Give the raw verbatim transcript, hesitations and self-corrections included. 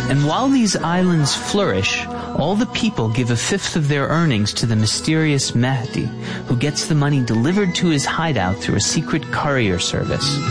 And while these islands flourish, all the people give a fifth of their earnings to the mysterious Mehdi, who gets the money delivered to his hideout through a secret courier service.